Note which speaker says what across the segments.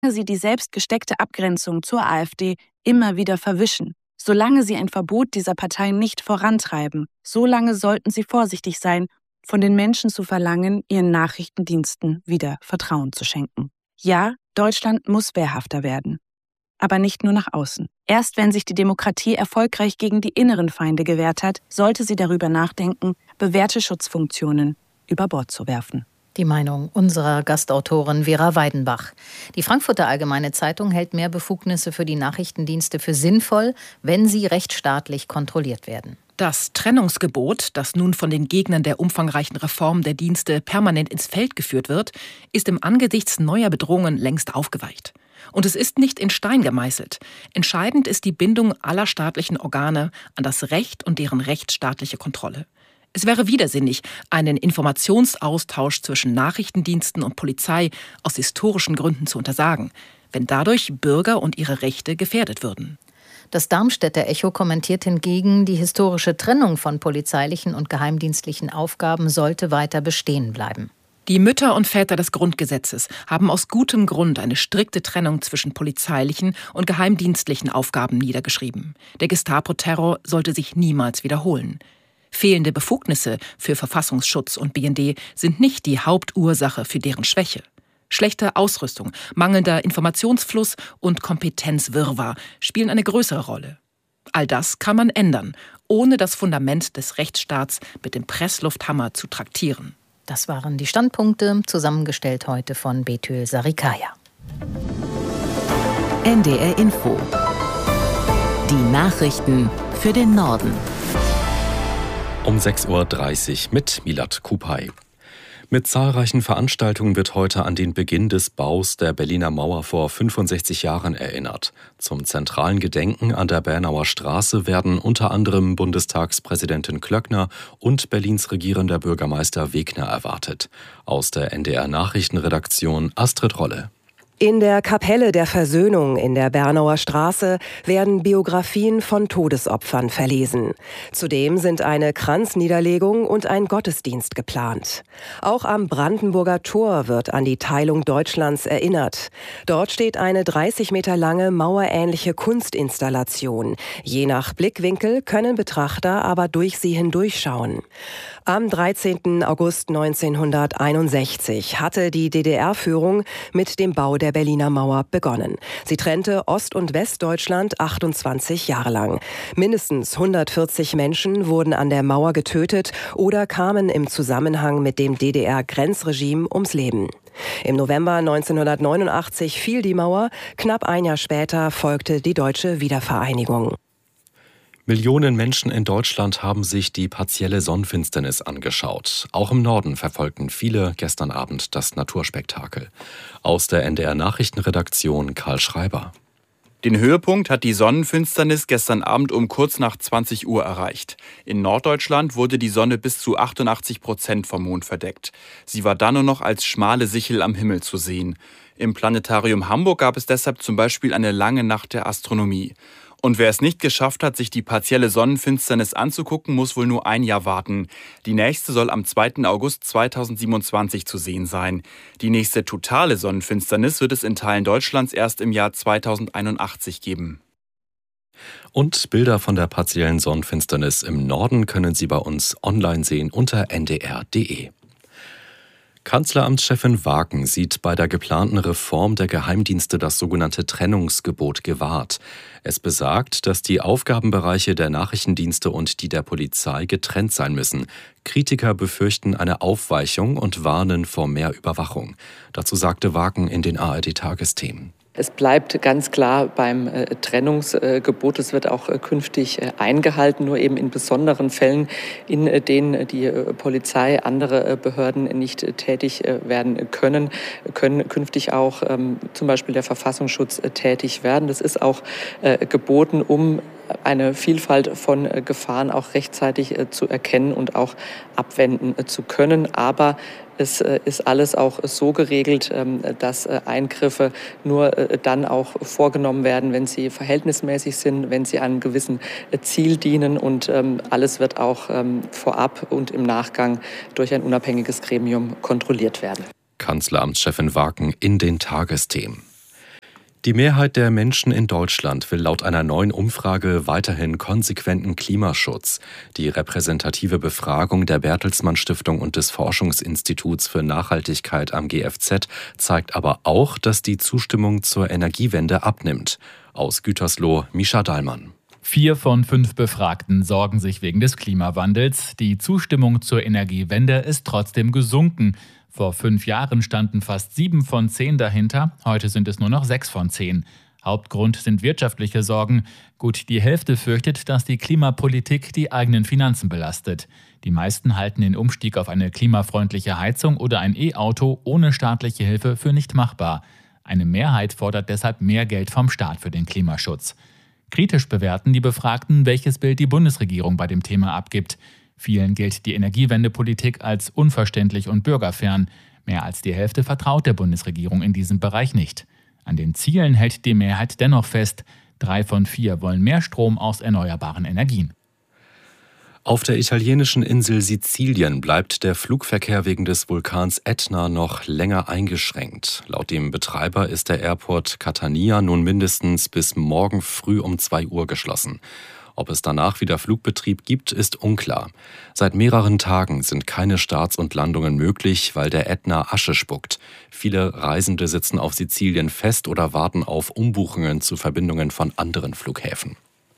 Speaker 1: sie die selbst gesteckte Abgrenzung zur AfD immer wieder verwischen. Solange sie ein Verbot dieser Partei nicht vorantreiben, solange sollten sie vorsichtig sein, von den Menschen zu verlangen, ihren Nachrichtendiensten wieder Vertrauen zu schenken. Ja, Deutschland muss wehrhafter werden. Aber nicht nur nach außen. Erst wenn sich die Demokratie erfolgreich gegen die inneren Feinde gewehrt hat, sollte sie darüber nachdenken, bewährte Schutzfunktionen über Bord zu werfen.
Speaker 2: Die Meinung unserer Gastautorin Vera Weidenbach. Die Frankfurter Allgemeine Zeitung hält mehr Befugnisse für die Nachrichtendienste für sinnvoll, wenn sie rechtsstaatlich kontrolliert werden.
Speaker 3: Das Trennungsgebot, das nun von den Gegnern der umfangreichen Reform der Dienste permanent ins Feld geführt wird, ist im Angesichts neuer Bedrohungen längst aufgeweicht. Und es ist nicht in Stein gemeißelt. Entscheidend ist die Bindung aller staatlichen Organe an das Recht und deren rechtsstaatliche Kontrolle. Es wäre widersinnig, einen Informationsaustausch zwischen Nachrichtendiensten und Polizei aus historischen Gründen zu untersagen, wenn dadurch Bürger und ihre Rechte gefährdet würden.
Speaker 2: Das Darmstädter Echo kommentiert hingegen, die historische Trennung von polizeilichen und geheimdienstlichen Aufgaben sollte weiter bestehen bleiben.
Speaker 3: Die Mütter und Väter des Grundgesetzes haben aus gutem Grund eine strikte Trennung zwischen polizeilichen und geheimdienstlichen Aufgaben niedergeschrieben. Der Gestapo-Terror sollte sich niemals wiederholen. Fehlende Befugnisse für Verfassungsschutz und BND sind nicht die Hauptursache für deren Schwäche. Schlechte Ausrüstung, mangelnder Informationsfluss und Kompetenzwirrwarr spielen eine größere Rolle. All das kann man ändern, ohne das Fundament des Rechtsstaats mit dem Presslufthammer zu traktieren.
Speaker 2: Das waren die Standpunkte, zusammengestellt heute von Betül Sarikaya.
Speaker 4: NDR Info. Die Nachrichten für den Norden.
Speaker 5: Um 6.30 Uhr mit Milad Kupay. Mit zahlreichen Veranstaltungen wird heute an den Beginn des Baus der Berliner Mauer vor 65 Jahren erinnert. Zum zentralen Gedenken an der Bernauer Straße werden unter anderem Bundestagspräsidentin Klöckner und Berlins regierender Bürgermeister Wegner erwartet. Aus der NDR-Nachrichtenredaktion Astrid Rolle.
Speaker 6: In der Kapelle der Versöhnung in der Bernauer Straße werden Biografien von Todesopfern verlesen. Zudem sind eine Kranzniederlegung und ein Gottesdienst geplant. Auch am Brandenburger Tor wird an die Teilung Deutschlands erinnert. Dort steht eine 30 Meter lange mauerähnliche Kunstinstallation. Je nach Blickwinkel können Betrachter aber durch sie hindurchschauen. Am 13. August 1961 hatte die DDR-Führung mit dem Bau der Berliner Mauer begonnen. Sie trennte Ost- und Westdeutschland 28 Jahre lang. Mindestens 140 Menschen wurden an der Mauer getötet oder kamen im Zusammenhang mit dem DDR-Grenzregime ums Leben. Im November 1989 fiel die Mauer, knapp ein Jahr später folgte die deutsche Wiedervereinigung.
Speaker 5: Millionen Menschen in Deutschland haben sich die partielle Sonnenfinsternis angeschaut. Auch im Norden verfolgten viele gestern Abend das Naturspektakel. Aus der NDR-Nachrichtenredaktion Karl Schreiber.
Speaker 7: Den Höhepunkt hat die Sonnenfinsternis gestern Abend um kurz nach 20 Uhr erreicht. In Norddeutschland wurde die Sonne bis zu 88% vom Mond verdeckt. Sie war dann nur noch als schmale Sichel am Himmel zu sehen. Im Planetarium Hamburg gab es deshalb zum Beispiel eine lange Nacht der Astronomie. Und wer es nicht geschafft hat, sich die partielle Sonnenfinsternis anzugucken, muss wohl nur ein Jahr warten. Die nächste soll am 2. August 2027 zu sehen sein. Die nächste totale Sonnenfinsternis wird es in Teilen Deutschlands erst im Jahr 2081 geben.
Speaker 5: Und Bilder von der partiellen Sonnenfinsternis im Norden können Sie bei uns online sehen unter ndr.de. Kanzleramtschefin Wagen sieht bei der geplanten Reform der Geheimdienste das sogenannte Trennungsgebot gewahrt. Es besagt, dass die Aufgabenbereiche der Nachrichtendienste und die der Polizei getrennt sein müssen. Kritiker befürchten eine Aufweichung und warnen vor mehr Überwachung. Dazu sagte Wagen in den ARD-Tagesthemen.
Speaker 8: Es bleibt ganz klar beim Trennungsgebot. Es wird auch künftig eingehalten, nur eben in besonderen Fällen, in denen die Polizei, andere Behörden nicht tätig werden können künftig auch zum Beispiel der Verfassungsschutz tätig werden. Das ist auch geboten, um eine Vielfalt von Gefahren auch rechtzeitig zu erkennen und auch abwenden zu können. Aber es ist alles auch so geregelt, dass Eingriffe nur dann auch vorgenommen werden, wenn sie verhältnismäßig sind, wenn sie einem gewissen Ziel dienen. Und alles wird auch vorab und im Nachgang durch ein unabhängiges Gremium kontrolliert werden.
Speaker 5: Kanzleramtschefin Wagen in den Tagesthemen. Die Mehrheit der Menschen in Deutschland will laut einer neuen Umfrage weiterhin konsequenten Klimaschutz. Die repräsentative Befragung der Bertelsmann Stiftung und des Forschungsinstituts für Nachhaltigkeit am GFZ zeigt aber auch, dass die Zustimmung zur Energiewende abnimmt. Aus Gütersloh, Mischa Dahlmann.
Speaker 9: 4 von 5 Befragten sorgen sich wegen des Klimawandels. Die Zustimmung zur Energiewende ist trotzdem gesunken. Vor 5 Jahren standen fast 7 von 10 dahinter, heute sind es nur noch 6 von 10. Hauptgrund sind wirtschaftliche Sorgen. Gut die Hälfte fürchtet, dass die Klimapolitik die eigenen Finanzen belastet. Die meisten halten den Umstieg auf eine klimafreundliche Heizung oder ein E-Auto ohne staatliche Hilfe für nicht machbar. Eine Mehrheit fordert deshalb mehr Geld vom Staat für den Klimaschutz. Kritisch bewerten die Befragten, welches Bild die Bundesregierung bei dem Thema abgibt. Vielen gilt die Energiewendepolitik als unverständlich und bürgerfern. Mehr als die Hälfte vertraut der Bundesregierung in diesem Bereich nicht. An den Zielen hält die Mehrheit dennoch fest. 3 von 4 wollen mehr Strom aus erneuerbaren Energien.
Speaker 5: Auf der italienischen Insel Sizilien bleibt der Flugverkehr wegen des Vulkans Etna noch länger eingeschränkt. Laut dem Betreiber ist der Airport Catania nun mindestens bis morgen früh um 2 Uhr geschlossen. Ob es danach wieder Flugbetrieb gibt, ist unklar. Seit mehreren Tagen sind keine Starts und Landungen möglich, weil der Ätna Asche spuckt. Viele Reisende sitzen auf Sizilien fest oder warten auf Umbuchungen zu Verbindungen von anderen Flughäfen.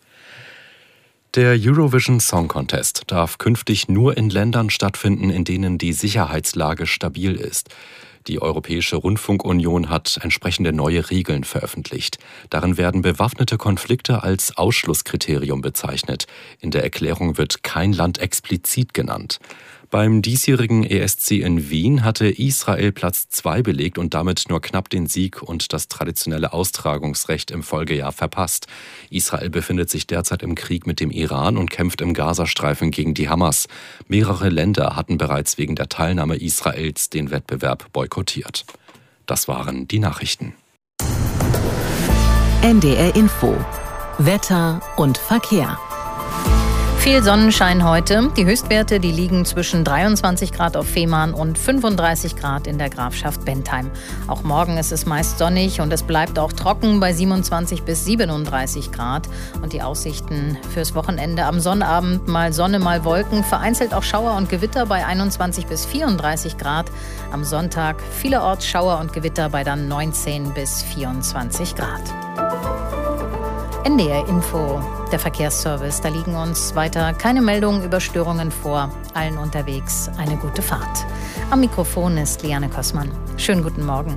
Speaker 5: Der Eurovision Song Contest darf künftig nur in Ländern stattfinden, in denen die Sicherheitslage stabil ist. Die Europäische Rundfunkunion hat entsprechende neue Regeln veröffentlicht. Darin werden bewaffnete Konflikte als Ausschlusskriterium bezeichnet. In der Erklärung wird kein Land explizit genannt. Beim diesjährigen ESC in Wien hatte Israel Platz 2 belegt und damit nur knapp den Sieg und das traditionelle Austragungsrecht im Folgejahr verpasst. Israel befindet sich derzeit im Krieg mit dem Iran und kämpft im Gazastreifen gegen die Hamas. Mehrere Länder hatten bereits wegen der Teilnahme Israels den Wettbewerb boykottiert. Das waren die Nachrichten.
Speaker 4: NDR Info. Wetter und Verkehr.
Speaker 2: Viel Sonnenschein heute. Die Höchstwerte, die liegen zwischen 23 Grad auf Fehmarn und 35 Grad in der Grafschaft Bentheim. Auch morgen ist es meist sonnig und es bleibt auch trocken bei 27 bis 37 Grad. Und die Aussichten fürs Wochenende: am Sonnabend mal Sonne, mal Wolken, vereinzelt auch Schauer und Gewitter bei 21 bis 34 Grad. Am Sonntag vielerorts Schauer und Gewitter bei dann 19 bis 24 Grad. NDR Info, der Verkehrsservice. Da liegen uns weiter keine Meldungen über Störungen vor. Allen unterwegs eine gute Fahrt. Am Mikrofon ist Liane Kossmann. Schönen guten Morgen.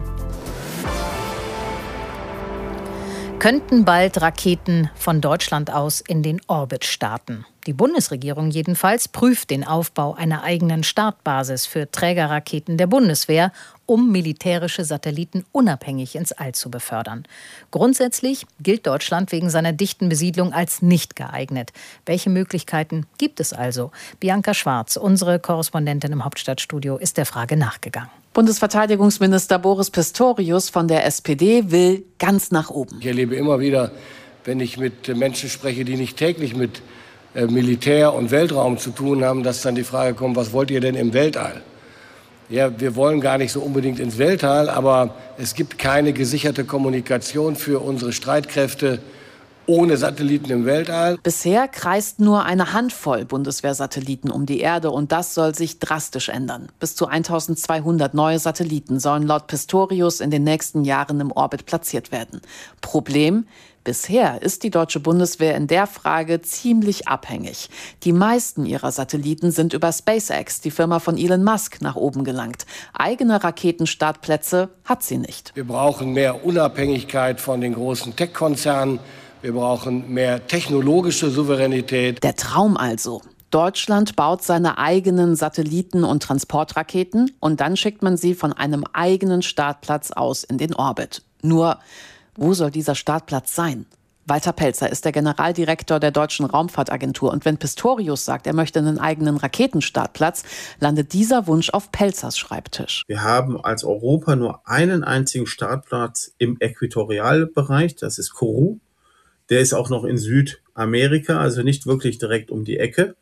Speaker 2: Könnten bald Raketen von Deutschland aus in den Orbit starten. Die Bundesregierung jedenfalls prüft den Aufbau einer eigenen Startbasis für Trägerraketen der Bundeswehr, um militärische Satelliten unabhängig ins All zu befördern. Grundsätzlich gilt Deutschland wegen seiner dichten Besiedlung als nicht geeignet. Welche Möglichkeiten gibt es also? Bianca Schwarz, unsere Korrespondentin im Hauptstadtstudio, ist der Frage nachgegangen.
Speaker 10: Bundesverteidigungsminister Boris Pistorius von der SPD will ganz nach oben.
Speaker 11: Ich erlebe immer wieder, wenn ich mit Menschen spreche, die nicht täglich mit Militär und Weltraum zu tun haben, dass dann die Frage kommt, was wollt ihr denn im Weltall? Ja, wir wollen gar nicht so unbedingt ins Weltall, aber es gibt keine gesicherte Kommunikation für unsere Streitkräfte ohne Satelliten im Weltall.
Speaker 10: Bisher kreist nur eine Handvoll Bundeswehrsatelliten um die Erde und das soll sich drastisch ändern. Bis zu 1200 neue Satelliten sollen laut Pistorius in den nächsten Jahren im Orbit platziert werden. Problem: Bisher ist die deutsche Bundeswehr in der Frage ziemlich abhängig. Die meisten ihrer Satelliten sind über SpaceX, die Firma von Elon Musk, nach oben gelangt. Eigene Raketenstartplätze hat sie nicht.
Speaker 11: Wir brauchen mehr Unabhängigkeit von den großen Tech-Konzernen. Wir brauchen mehr technologische Souveränität.
Speaker 10: Der Traum also. Deutschland baut seine eigenen Satelliten und Transportraketen und dann schickt man sie von einem eigenen Startplatz aus in den Orbit. Nur, wo soll dieser Startplatz sein? Walter Pelzer ist der Generaldirektor der Deutschen Raumfahrtagentur. Und wenn Pistorius sagt, er möchte einen eigenen Raketenstartplatz, landet dieser Wunsch auf Pelzers Schreibtisch.
Speaker 12: Wir haben als Europa nur einen einzigen Startplatz im Äquatorialbereich, das ist Kourou. Der ist auch noch in Südamerika, also nicht wirklich direkt um die Ecke.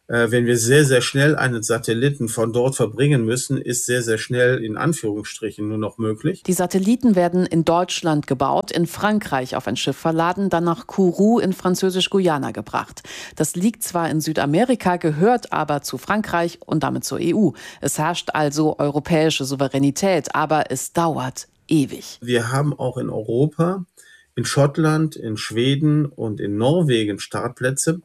Speaker 12: Wenn wir sehr, sehr schnell einen Satelliten von dort verbringen müssen, ist sehr, sehr schnell in Anführungsstrichen nur noch möglich.
Speaker 10: Die Satelliten werden in Deutschland gebaut, in Frankreich auf ein Schiff verladen, dann nach Kourou in Französisch-Guyana gebracht. Das liegt zwar in Südamerika, gehört aber zu Frankreich und damit zur EU. Es herrscht also europäische Souveränität, aber es dauert ewig.
Speaker 12: Wir haben auch in Europa, in Schottland, in Schweden und in Norwegen Startplätze,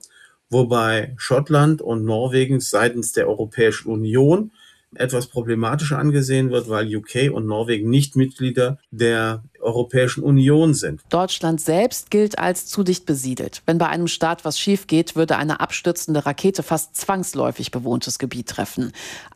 Speaker 12: wobei Schottland und Norwegen seitens der Europäischen Union etwas problematischer angesehen wird, weil UK und Norwegen nicht Mitglieder der Europäischen Union sind.
Speaker 10: Deutschland selbst gilt als zu dicht besiedelt. Wenn bei einem Start was schief geht, würde eine abstürzende Rakete fast zwangsläufig bewohntes Gebiet treffen.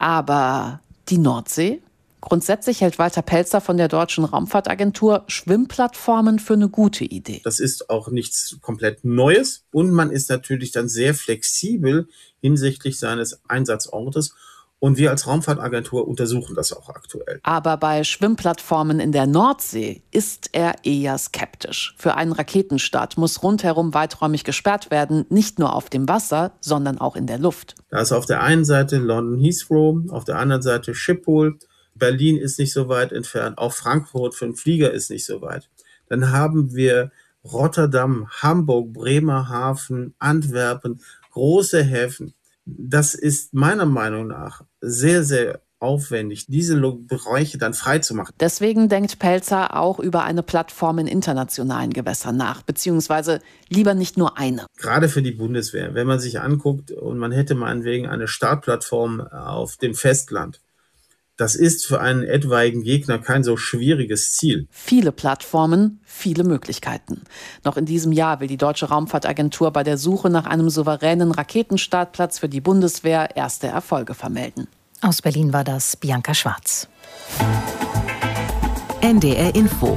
Speaker 10: Aber die Nordsee? Grundsätzlich hält Walter Pelzer von der Deutschen Raumfahrtagentur Schwimmplattformen für eine gute Idee.
Speaker 12: Das ist auch nichts komplett Neues und man ist natürlich dann sehr flexibel hinsichtlich seines Einsatzortes. Und wir als Raumfahrtagentur untersuchen das auch aktuell.
Speaker 10: Aber bei Schwimmplattformen in der Nordsee ist er eher skeptisch. Für einen Raketenstart muss rundherum weiträumig gesperrt werden, nicht nur auf dem Wasser, sondern auch in der Luft.
Speaker 12: Da ist auf der einen Seite London Heathrow, auf der anderen Seite Schiphol. Berlin ist nicht so weit entfernt, auch Frankfurt für einen Flieger ist nicht so weit. Dann haben wir Rotterdam, Hamburg, Bremerhaven, Antwerpen, große Häfen. Das ist meiner Meinung nach sehr, sehr aufwendig, diese Bereiche dann freizumachen.
Speaker 10: Deswegen denkt Pelzer auch über eine Plattform in internationalen Gewässern nach, beziehungsweise lieber nicht nur eine.
Speaker 12: Gerade für die Bundeswehr, wenn man sich anguckt und man hätte meinetwegen eine Startplattform auf dem Festland, das ist für einen etwaigen Gegner kein so schwieriges Ziel.
Speaker 10: Viele Plattformen, viele Möglichkeiten. Noch in diesem Jahr will die Deutsche Raumfahrtagentur bei der Suche nach einem souveränen Raketenstartplatz für die Bundeswehr erste Erfolge vermelden.
Speaker 2: Aus Berlin war das Bianca Schwarz.
Speaker 4: NDR Info.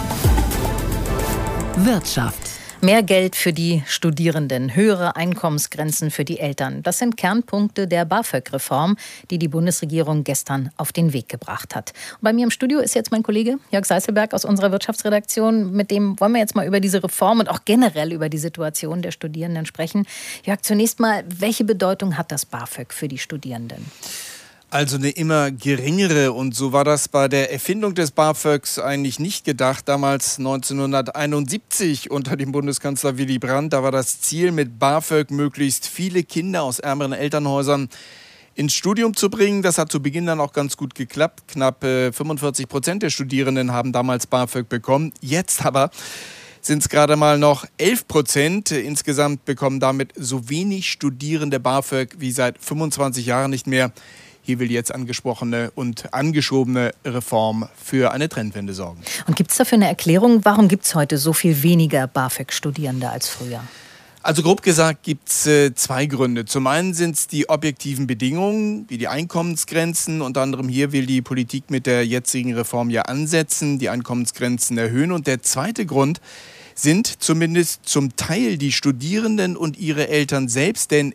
Speaker 4: Wirtschaft.
Speaker 2: Mehr Geld für die Studierenden, höhere Einkommensgrenzen für die Eltern. Das sind Kernpunkte der BAföG-Reform, die die Bundesregierung gestern auf den Weg gebracht hat. Und bei mir im Studio ist jetzt mein Kollege Jörg Seißelberg aus unserer Wirtschaftsredaktion. Mit dem wollen wir jetzt mal über diese Reform und auch generell über die Situation der Studierenden sprechen. Jörg, zunächst mal, welche Bedeutung hat das BAföG für die Studierenden?
Speaker 13: Also eine immer geringere, und so war das bei der Erfindung des BAföGs eigentlich nicht gedacht. Damals 1971 unter dem Bundeskanzler Willy Brandt, da war das Ziel mit BAföG möglichst viele Kinder aus ärmeren Elternhäusern ins Studium zu bringen. Das hat zu Beginn dann auch ganz gut geklappt. Knapp 45% der Studierenden haben damals BAföG bekommen. Jetzt aber sind es gerade mal noch 11%. Insgesamt bekommen damit so wenig Studierende BAföG wie seit 25 Jahren nicht mehr. Hier will die jetzt angesprochene und angeschobene Reform für eine Trendwende sorgen.
Speaker 2: Und gibt es dafür eine Erklärung, warum gibt es heute so viel weniger BAföG-Studierende als früher?
Speaker 13: Also grob gesagt gibt es zwei Gründe. Zum einen sind es die objektiven Bedingungen, wie die Einkommensgrenzen. Unter anderem hier will die Politik mit der jetzigen Reform ja ansetzen, die Einkommensgrenzen erhöhen. Und der zweite Grund sind zumindest zum Teil die Studierenden und ihre Eltern selbst. Denn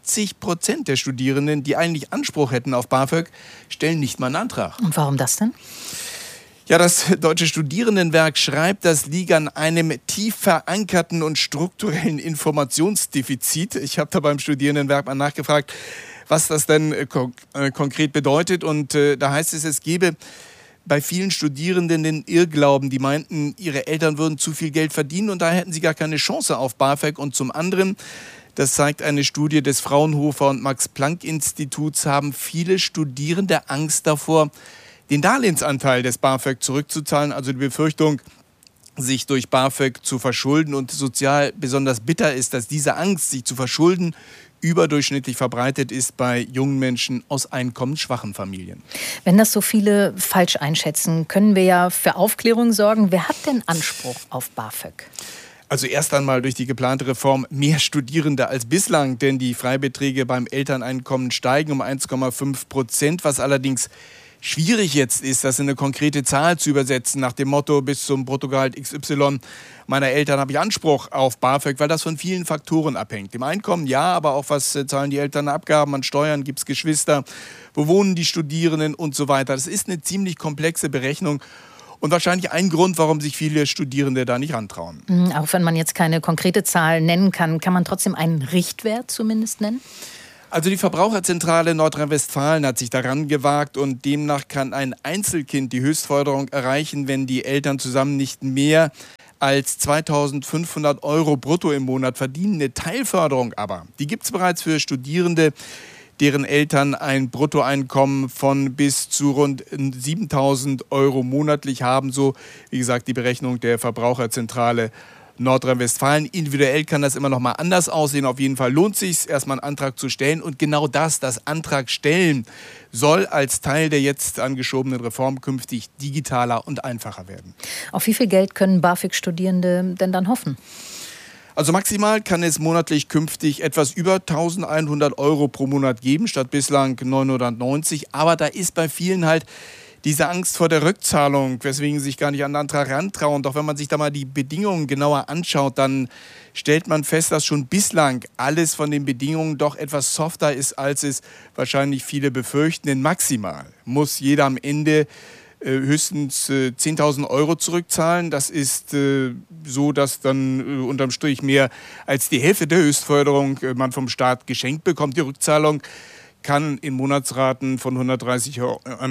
Speaker 13: 70% der Studierenden, die eigentlich Anspruch hätten auf BAföG, stellen nicht mal einen Antrag.
Speaker 2: Und warum das denn?
Speaker 13: Ja, das Deutsche Studierendenwerk schreibt, das liege an einem tief verankerten und strukturellen Informationsdefizit. Ich habe da beim Studierendenwerk mal nachgefragt, was das denn konkret bedeutet. Und da heißt es, es gebe bei vielen Studierenden den Irrglauben, die meinten, ihre Eltern würden zu viel Geld verdienen und da hätten sie gar keine Chance auf BAföG. Und zum anderen, das zeigt eine Studie des Fraunhofer und Max-Planck-Instituts, haben viele Studierende Angst davor, den Darlehensanteil des BAföG zurückzuzahlen. Also die Befürchtung, sich durch BAföG zu verschulden, und sozial besonders bitter ist, dass diese Angst, sich zu verschulden, überdurchschnittlich verbreitet ist bei jungen Menschen aus einkommensschwachen Familien.
Speaker 2: Wenn das so viele falsch einschätzen, können wir ja für Aufklärung sorgen. Wer hat denn Anspruch auf BAföG?
Speaker 13: Also erst einmal durch die geplante Reform mehr Studierende als bislang, denn die Freibeträge beim Elterneinkommen steigen um 1,5%, was allerdings schwierig jetzt ist, das in eine konkrete Zahl zu übersetzen, nach dem Motto, bis zum Bruttogehalt XY meiner Eltern habe ich Anspruch auf BAföG, weil das von vielen Faktoren abhängt. Im Einkommen ja, aber auch was zahlen die Eltern Abgaben an Steuern, gibt es Geschwister, wo wohnen die Studierenden und so weiter. Das ist eine ziemlich komplexe Berechnung und wahrscheinlich ein Grund, warum sich viele Studierende da nicht rantrauen.
Speaker 2: Auch wenn man jetzt keine konkrete Zahl nennen kann, kann man trotzdem einen Richtwert zumindest nennen?
Speaker 13: Also die Verbraucherzentrale Nordrhein-Westfalen hat sich daran gewagt und demnach kann ein Einzelkind die Höchstförderung erreichen, wenn die Eltern zusammen nicht mehr als 2.500 € brutto im Monat verdienen. Eine Teilförderung aber, die gibt es bereits für Studierende, deren Eltern ein Bruttoeinkommen von bis zu rund 7.000 € monatlich haben. So, wie gesagt, die Berechnung der Verbraucherzentrale Nordrhein-Westfalen. Individuell kann das immer noch mal anders aussehen. Auf jeden Fall lohnt es sich, erstmal einen Antrag zu stellen. Und genau das Antrag stellen, soll als Teil der jetzt angeschobenen Reform künftig digitaler und einfacher werden.
Speaker 2: Auf wie viel Geld können BAföG-Studierende denn dann hoffen?
Speaker 13: Also maximal kann es monatlich künftig etwas über 1.100 € pro Monat geben, statt bislang 990. Aber da ist bei vielen halt diese Angst vor der Rückzahlung, weswegen sie sich gar nicht an den Antrag rantrauen. Doch wenn man sich da mal die Bedingungen genauer anschaut, dann stellt man fest, dass schon bislang alles von den Bedingungen doch etwas softer ist, als es wahrscheinlich viele befürchten. Denn maximal muss jeder am Ende höchstens 10.000 € zurückzahlen. Das ist so, dass dann unterm Strich mehr als die Hälfte der Höchstförderung man vom Staat geschenkt bekommt. Die Rückzahlung kann in Monatsraten von 130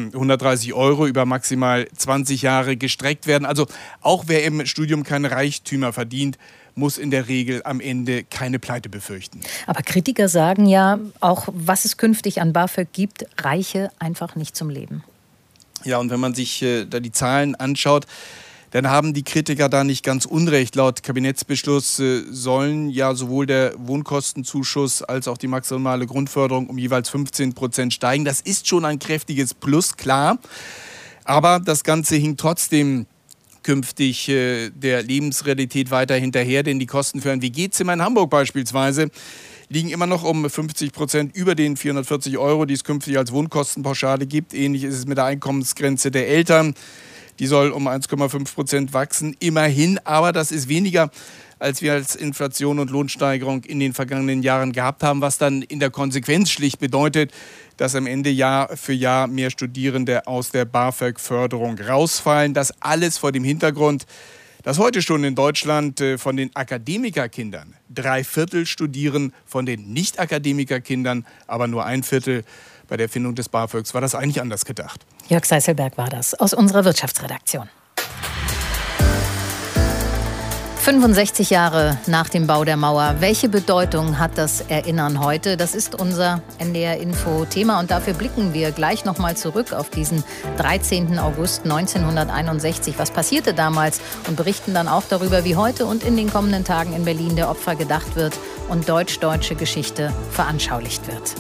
Speaker 13: € über maximal 20 Jahre gestreckt werden. Also auch wer im Studium keine Reichtümer verdient, muss in der Regel am Ende keine Pleite befürchten.
Speaker 2: Aber Kritiker sagen ja, auch was es künftig an BAföG gibt, reiche einfach nicht zum Leben.
Speaker 13: Ja, und wenn man sich da die Zahlen anschaut, dann haben die Kritiker da nicht ganz unrecht. Laut Kabinettsbeschluss sollen ja sowohl der Wohnkostenzuschuss als auch die maximale Grundförderung um jeweils 15% steigen. Das ist schon ein kräftiges Plus, klar. Aber das Ganze hinkt trotzdem künftig der Lebensrealität weiter hinterher, denn die Kosten für ein WG-Zimmer in Hamburg beispielsweise liegen immer noch um 50% über den 440 €, die es künftig als Wohnkostenpauschale gibt. Ähnlich ist es mit der Einkommensgrenze der Eltern. Die soll um 1,5% wachsen, immerhin. Aber das ist weniger, als wir als Inflation und Lohnsteigerung in den vergangenen Jahren gehabt haben, was dann in der Konsequenz schlicht bedeutet, dass am Ende Jahr für Jahr mehr Studierende aus der BAföG-Förderung rausfallen. Das alles vor dem Hintergrund, dass heute schon in Deutschland von den Akademikerkindern 3/4 studieren, von den Nicht-Akademikerkindern aber nur 1/4. Bei der Erfindung des BAföGs war das eigentlich anders gedacht.
Speaker 2: Jörg Seißelberg war das aus unserer Wirtschaftsredaktion. 65 Jahre nach dem Bau der Mauer. Welche Bedeutung hat das Erinnern heute? Das ist unser NDR-Info-Thema und dafür blicken wir gleich nochmal zurück auf diesen 13. August 1961. Was passierte damals? Und berichten dann auch darüber, wie heute und in den kommenden Tagen in Berlin der Opfer gedacht wird und deutsch-deutsche Geschichte veranschaulicht wird.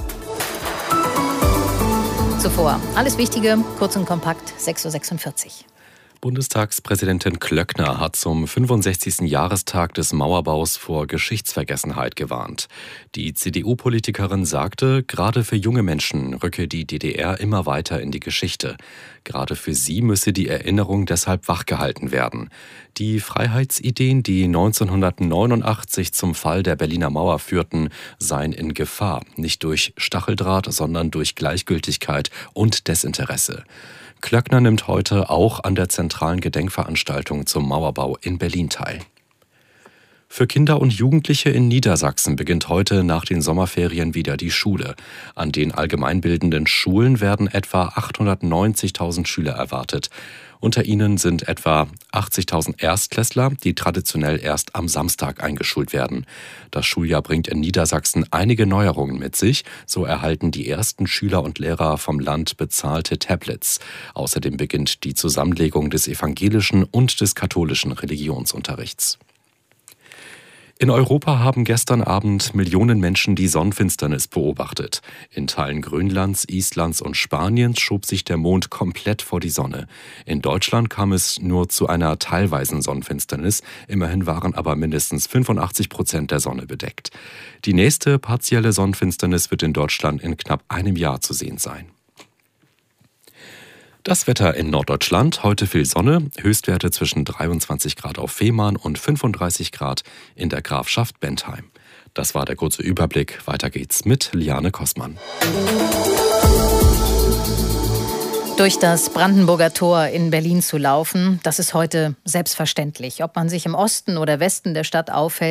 Speaker 2: Zuvor alles Wichtige, kurz und kompakt, 6:46 Uhr.
Speaker 5: Bundestagspräsidentin Klöckner hat zum 65. Jahrestag des Mauerbaus vor Geschichtsvergessenheit gewarnt. Die CDU-Politikerin sagte, gerade für junge Menschen rücke die DDR immer weiter in die Geschichte. Gerade für sie müsse die Erinnerung deshalb wachgehalten werden. Die Freiheitsideen, die 1989 zum Fall der Berliner Mauer führten, seien in Gefahr, nicht durch Stacheldraht, sondern durch Gleichgültigkeit und Desinteresse. Klöckner nimmt heute auch an der zentralen Gedenkveranstaltung zum Mauerbau in Berlin teil. Für Kinder und Jugendliche in Niedersachsen beginnt heute nach den Sommerferien wieder die Schule. An den allgemeinbildenden Schulen werden etwa 890.000 Schüler erwartet. Unter ihnen sind etwa 80.000 Erstklässler, die traditionell erst am Samstag eingeschult werden. Das Schuljahr bringt in Niedersachsen einige Neuerungen mit sich. So erhalten die ersten Schüler und Lehrer vom Land bezahlte Tablets. Außerdem beginnt die Zusammenlegung des evangelischen und des katholischen Religionsunterrichts. In Europa haben gestern Abend Millionen Menschen die Sonnenfinsternis beobachtet. In Teilen Grönlands, Islands und Spaniens schob sich der Mond komplett vor die Sonne. In Deutschland kam es nur zu einer teilweisen Sonnenfinsternis. Immerhin waren aber mindestens 85% der Sonne bedeckt. Die nächste partielle Sonnenfinsternis wird in Deutschland in knapp einem Jahr zu sehen sein. Das Wetter in Norddeutschland, heute viel Sonne, Höchstwerte zwischen 23 Grad auf Fehmarn und 35 Grad in der Grafschaft Bentheim. Das war der kurze Überblick. Weiter geht's mit Liane Kossmann.
Speaker 2: Durch das Brandenburger Tor in Berlin zu laufen, das ist heute selbstverständlich. Ob man sich im Osten oder Westen der Stadt aufhält,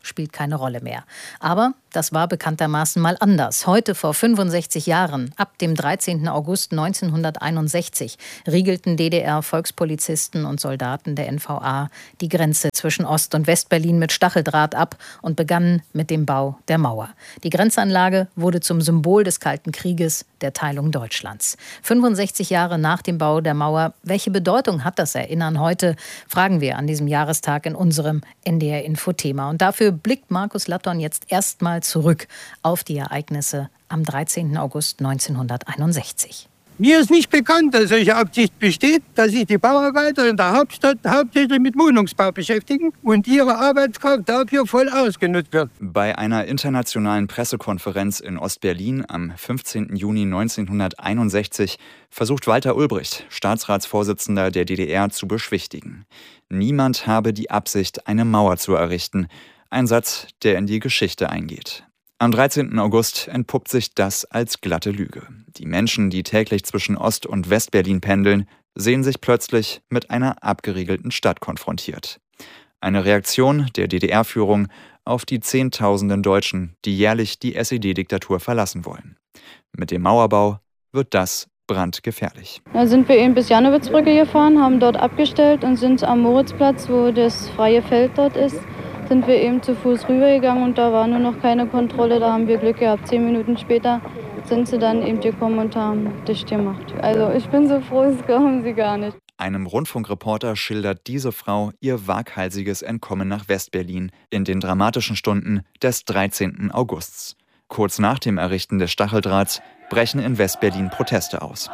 Speaker 2: spielt keine Rolle mehr. Aber das war bekanntermaßen mal anders. Heute vor 65 Jahren, ab dem 13. August 1961, riegelten DDR-Volkspolizisten und Soldaten der NVA die Grenze zwischen Ost- und Westberlin mit Stacheldraht ab und begannen mit dem Bau der Mauer. Die Grenzanlage wurde zum Symbol des Kalten Krieges, der Teilung Deutschlands. 65 Jahre nach dem Bau der Mauer, welche Bedeutung hat das Erinnern heute, fragen wir an diesem Jahrestag in unserem NDR-Info-Thema. Und dafür blickt Markus Latton jetzt erstmal zurück auf die Ereignisse am 13. August 1961.
Speaker 14: Mir ist nicht bekannt, dass solche Absicht besteht, dass sich die Bauarbeiter in der Hauptstadt hauptsächlich mit Wohnungsbau beschäftigen und ihre Arbeitskraft dafür voll ausgenutzt wird.
Speaker 7: Bei einer internationalen Pressekonferenz in Ostberlin am 15. Juni 1961 versucht Walter Ulbricht, Staatsratsvorsitzender der DDR, zu beschwichtigen. Niemand habe die Absicht, eine Mauer zu errichten. Ein Satz, der in die Geschichte eingeht. Am 13. August entpuppt sich das als glatte Lüge. Die Menschen, die täglich zwischen Ost- und Westberlin pendeln, sehen sich plötzlich mit einer abgeriegelten Stadt konfrontiert. Eine Reaktion der DDR-Führung auf die Zehntausenden Deutschen, die jährlich die SED-Diktatur verlassen wollen. Mit dem Mauerbau wird das brandgefährlich.
Speaker 15: Da sind wir eben bis Jannowitzbrücke gefahren, haben dort abgestellt und sind am Moritzplatz, wo das freie Feld dort ist, sind wir eben zu Fuß rübergegangen und da war nur noch keine Kontrolle, da haben wir Glück gehabt. 10 Minuten später sind sie dann eben gekommen und haben dicht gemacht. Also ich bin so froh, das glauben Sie gar nicht.
Speaker 7: Einem Rundfunkreporter schildert diese Frau ihr waghalsiges Entkommen nach Westberlin in den dramatischen Stunden des 13. Augusts. Kurz nach dem Errichten des Stacheldrahts brechen in Westberlin Proteste aus.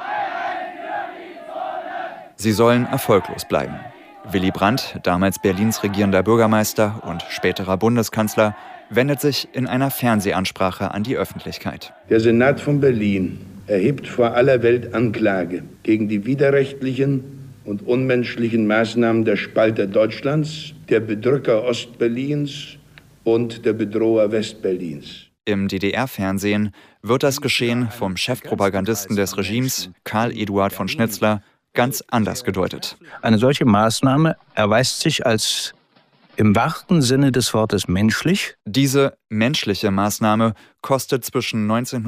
Speaker 7: Sie sollen erfolglos bleiben. Willy Brandt, damals Berlins regierender Bürgermeister und späterer Bundeskanzler, wendet sich in einer Fernsehansprache an die Öffentlichkeit.
Speaker 16: Der Senat von Berlin erhebt vor aller Welt Anklage gegen die widerrechtlichen und unmenschlichen Maßnahmen der Spalter Deutschlands, der Bedrücker Ostberlins und der Bedroher Westberlins.
Speaker 7: Im DDR-Fernsehen wird das Geschehen vom Chefpropagandisten des Regimes, Karl Eduard von Schnitzler, ganz anders gedeutet.
Speaker 17: Eine solche Maßnahme erweist sich als im wahrsten Sinne des Wortes menschlich.
Speaker 7: Diese menschliche Maßnahme kostet zwischen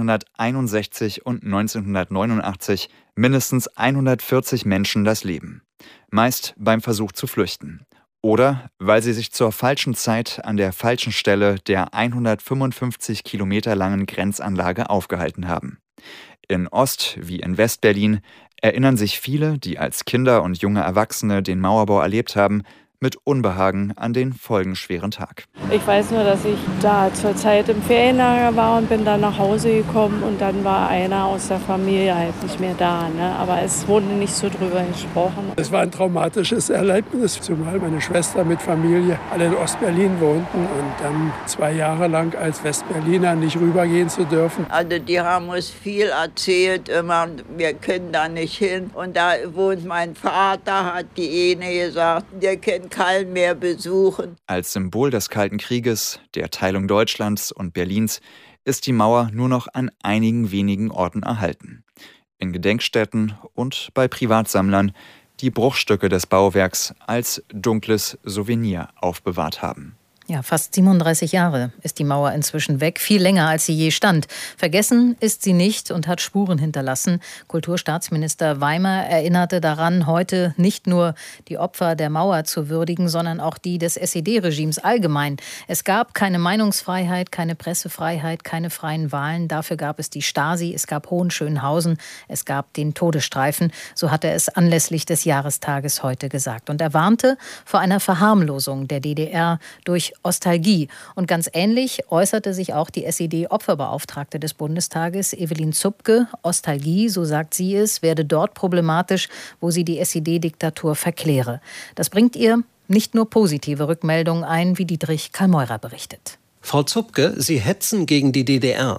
Speaker 7: 1961 und 1989 mindestens 140 Menschen das Leben. Meist beim Versuch zu flüchten. Oder weil sie sich zur falschen Zeit an der falschen Stelle der 155 Kilometer langen Grenzanlage aufgehalten haben. In Ost- wie in Westberlin erinnern sich viele, die als Kinder und junge Erwachsene den Mauerbau erlebt haben, mit Unbehagen an den folgenschweren Tag.
Speaker 18: Ich weiß nur, dass ich da zur Zeit im Ferienlager war und bin dann nach Hause gekommen und dann war einer aus der Familie halt nicht mehr da. Ne? Aber es wurde nicht so drüber gesprochen.
Speaker 19: Es war ein traumatisches Erlebnis, zumal meine Schwester mit Familie alle in Ostberlin wohnten und dann 2 Jahre lang als Westberliner nicht rübergehen zu dürfen.
Speaker 20: Also die haben uns viel erzählt, immer, wir können da nicht hin. Und da wohnt mein Vater, hat die eine gesagt, der kennt keinen mehr besuchen.
Speaker 7: Als Symbol des Kalten Krieges, der Teilung Deutschlands und Berlins ist die Mauer nur noch an einigen wenigen Orten erhalten. In Gedenkstätten und bei Privatsammlern, die Bruchstücke des Bauwerks als dunkles Souvenir aufbewahrt haben.
Speaker 2: Ja, fast 37 Jahre ist die Mauer inzwischen weg, viel länger als sie je stand. Vergessen ist sie nicht und hat Spuren hinterlassen. Kulturstaatsminister Weimer erinnerte daran, heute nicht nur die Opfer der Mauer zu würdigen, sondern auch die des SED-Regimes allgemein. Es gab keine Meinungsfreiheit, keine Pressefreiheit, keine freien Wahlen. Dafür gab es die Stasi, es gab Hohenschönhausen, es gab den Todesstreifen. So hat er es anlässlich des Jahrestages heute gesagt. Und er warnte vor einer Verharmlosung der DDR durch Ostalgie. Und ganz ähnlich äußerte sich auch die SED-Opferbeauftragte des Bundestages, Evelyn Zupke. Ostalgie, so sagt sie es, werde dort problematisch, wo sie die SED-Diktatur verkläre. Das bringt ihr nicht nur positive Rückmeldungen ein, wie Dietrich Kalmeurer berichtet.
Speaker 21: Frau Zupke, Sie hetzen gegen die DDR.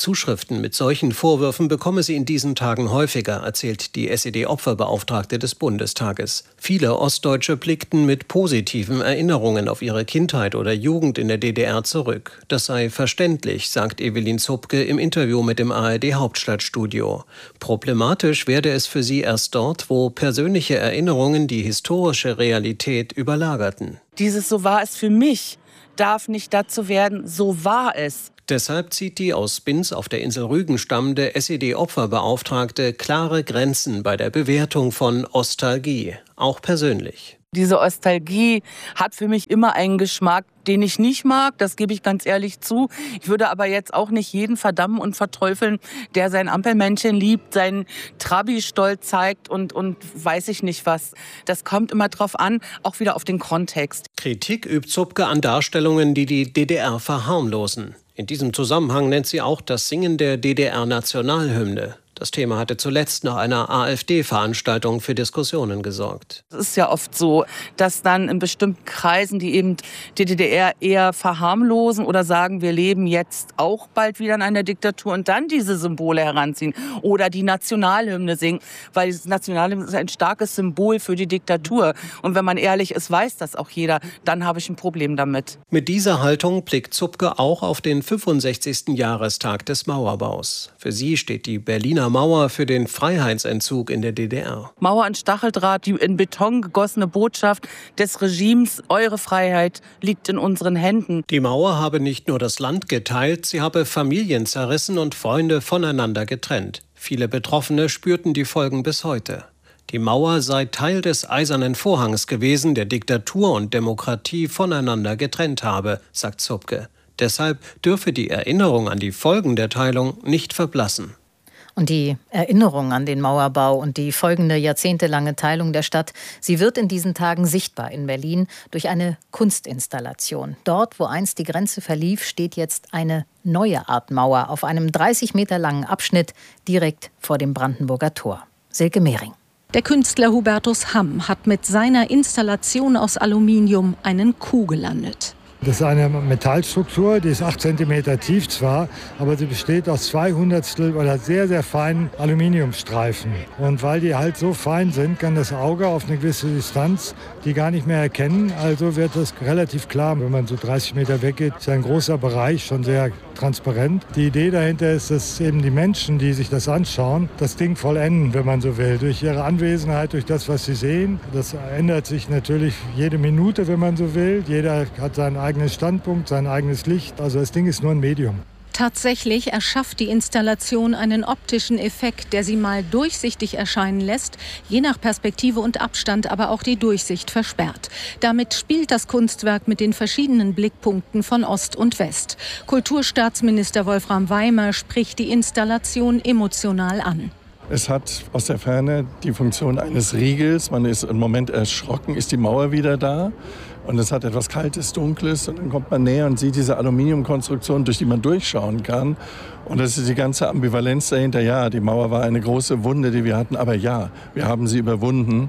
Speaker 21: Zuschriften mit solchen Vorwürfen bekomme sie in diesen Tagen häufiger, erzählt die SED-Opferbeauftragte des Bundestages. Viele Ostdeutsche blickten mit positiven Erinnerungen auf ihre Kindheit oder Jugend in der DDR zurück. Das sei verständlich, sagt Evelyn Zupke im Interview mit dem ARD-Hauptstadtstudio. Problematisch werde es für sie erst dort, wo persönliche Erinnerungen die historische Realität überlagerten.
Speaker 22: Dieses "So war es für mich" darf nicht dazu werden, "so war es".
Speaker 21: Deshalb zieht die aus Binz auf der Insel Rügen stammende SED-Opferbeauftragte klare Grenzen bei der Bewertung von Ostalgie, auch persönlich.
Speaker 22: Diese Ostalgie hat für mich immer einen Geschmack, den ich nicht mag, das gebe ich ganz ehrlich zu. Ich würde aber jetzt auch nicht jeden verdammen und verteufeln, der sein Ampelmännchen liebt, seinen Trabi-Stolz zeigt und weiß ich nicht was. Das kommt immer drauf an, auch wieder auf den Kontext.
Speaker 21: Kritik übt Zupke an Darstellungen, die die DDR verharmlosen. In diesem Zusammenhang nennt sie auch das Singen der DDR-Nationalhymne. Das Thema hatte zuletzt nach einer AfD-Veranstaltung für Diskussionen gesorgt.
Speaker 22: Es ist ja oft so, dass dann in bestimmten Kreisen, die eben die DDR eher verharmlosen oder sagen, wir leben jetzt auch bald wieder in einer Diktatur und dann diese Symbole heranziehen oder die Nationalhymne singen, weil die Nationalhymne ist ein starkes Symbol für die Diktatur. Und wenn man ehrlich ist, weiß das auch jeder, dann habe ich ein Problem damit.
Speaker 21: Mit dieser Haltung blickt Zupke auch auf den 65. Jahrestag des Mauerbaus. Für sie steht die Berliner Mauer für den Freiheitsentzug in der DDR.
Speaker 22: Mauer und Stacheldraht, die in Beton gegossene Botschaft des Regimes, eure Freiheit liegt in unseren Händen.
Speaker 21: Die Mauer habe nicht nur das Land geteilt, sie habe Familien zerrissen und Freunde voneinander getrennt. Viele Betroffene spürten die Folgen bis heute. Die Mauer sei Teil des Eisernen Vorhangs gewesen, der Diktatur und Demokratie voneinander getrennt habe, sagt Zupke. Deshalb dürfe die Erinnerung an die Folgen der Teilung nicht verblassen.
Speaker 2: Und die Erinnerung an den Mauerbau und die folgende jahrzehntelange Teilung der Stadt, sie wird in diesen Tagen sichtbar in Berlin durch eine Kunstinstallation. Dort, wo einst die Grenze verlief, steht jetzt eine neue Art Mauer auf einem 30 Meter langen Abschnitt direkt vor dem Brandenburger Tor. Silke Mehring.
Speaker 23: Der Künstler Hubertus Hamm hat mit seiner Installation aus Aluminium einen Coup gelandet.
Speaker 24: Das ist eine Metallstruktur, die ist 8 cm tief zwar, aber sie besteht aus 200 oder sehr, sehr feinen Aluminiumstreifen. Und weil die halt so fein sind, kann das Auge auf eine gewisse Distanz die gar nicht mehr erkennen. Also wird das relativ klar, wenn man so 30 Meter weggeht, ist ein großer Bereich, schon sehr transparent. Die Idee dahinter ist, dass eben die Menschen, die sich das anschauen, das Ding vollenden, wenn man so will, durch ihre Anwesenheit, durch das, was sie sehen. Das ändert sich natürlich jede Minute, wenn man so will. Jeder hat seinen eigenen Standpunkt, sein eigenes Licht. Also das Ding ist nur ein Medium.
Speaker 23: Tatsächlich erschafft die Installation einen optischen Effekt, der sie mal durchsichtig erscheinen lässt, je nach Perspektive und Abstand aber auch die Durchsicht versperrt. Damit spielt das Kunstwerk mit den verschiedenen Blickpunkten von Ost und West. Kulturstaatsminister Wolfram Weimer spricht die Installation emotional an.
Speaker 25: Es hat aus der Ferne die Funktion eines Riegels. Man ist im Moment erschrocken, ist die Mauer wieder da? Und es hat etwas Kaltes, Dunkles. Und dann kommt man näher und sieht diese Aluminiumkonstruktion, durch die man durchschauen kann. Und das ist die ganze Ambivalenz dahinter. Ja, die Mauer war eine große Wunde, die wir hatten. Aber ja, wir haben sie überwunden.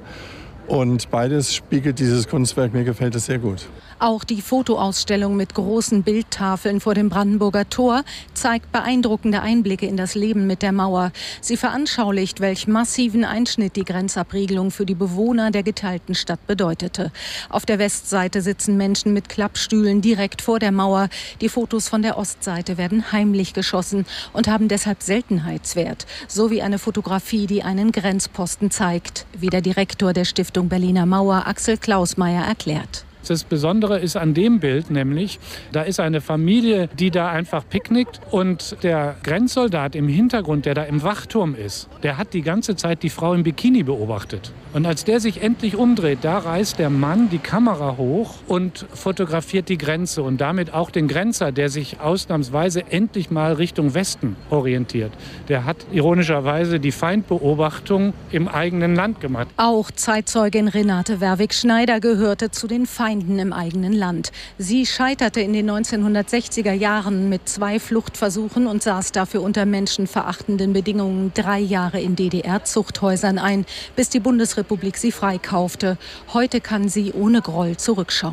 Speaker 25: Und beides spiegelt dieses Kunstwerk. Mir gefällt es sehr gut.
Speaker 23: Auch die Fotoausstellung mit großen Bildtafeln vor dem Brandenburger Tor zeigt beeindruckende Einblicke in das Leben mit der Mauer. Sie veranschaulicht, welch massiven Einschnitt die Grenzabriegelung für die Bewohner der geteilten Stadt bedeutete. Auf der Westseite sitzen Menschen mit Klappstühlen direkt vor der Mauer. Die Fotos von der Ostseite werden heimlich geschossen und haben deshalb Seltenheitswert. So wie eine Fotografie, die einen Grenzposten zeigt, wie der Direktor der Stiftung Berliner Mauer, Axel Klausmeier, erklärt.
Speaker 26: Das Besondere ist an dem Bild nämlich, da ist eine Familie, die da einfach picknickt und der Grenzsoldat im Hintergrund, der da im Wachturm ist, der hat die ganze Zeit die Frau im Bikini beobachtet. Und als der sich endlich umdreht, da reißt der Mann die Kamera hoch und fotografiert die Grenze und damit auch den Grenzer, der sich ausnahmsweise endlich mal Richtung Westen orientiert. Der hat ironischerweise die Feindbeobachtung im eigenen Land gemacht.
Speaker 23: Auch Zeitzeugin Renate Werwig-Schneider gehörte zu den Feinden im eigenen Land. Sie scheiterte in den 1960er Jahren mit 2 Fluchtversuchen und saß dafür unter menschenverachtenden Bedingungen 3 Jahre in DDR-Zuchthäusern ein, bis die Bundesrepublik sie freikaufte. Heute kann sie ohne Groll zurückschauen.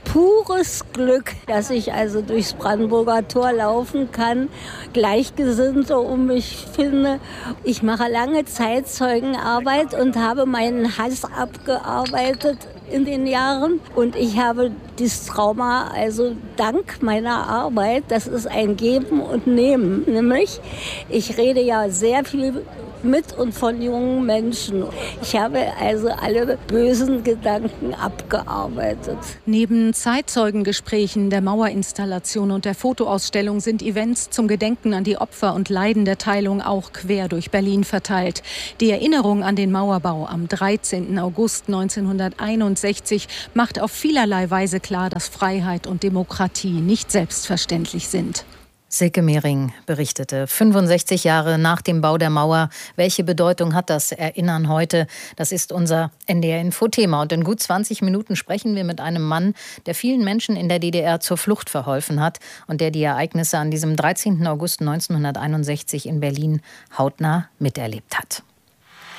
Speaker 1: pures Glück, dass ich also durchs Brandenburger Tor laufen kann, Gleichgesinnte um mich finde. Ich mache lange Zeitzeugenarbeit und habe meinen Hass abgearbeitet in den Jahren. Und ich habe dieses Trauma, also dank meiner Arbeit, das ist ein Geben und Nehmen. Nämlich, ich rede ja sehr viel mit und von jungen Menschen. Ich habe also alle bösen Gedanken abgearbeitet.
Speaker 23: Neben Zeitzeugengesprächen, der Mauerinstallation und der Fotoausstellung sind Events zum Gedenken an die Opfer und Leiden der Teilung auch quer durch Berlin verteilt. Die Erinnerung an den Mauerbau am 13. August 1961 macht auf vielerlei Weise klar, dass Freiheit und Demokratie nicht selbstverständlich sind.
Speaker 2: Silke Mehring berichtete. 65 Jahre nach dem Bau der Mauer. Welche Bedeutung hat das Erinnern heute? Das ist unser NDR-Info-Thema. Und in gut 20 Minuten sprechen wir mit einem Mann, der vielen Menschen in der DDR zur Flucht verholfen hat und der die Ereignisse an diesem 13. August 1961 in Berlin hautnah miterlebt hat.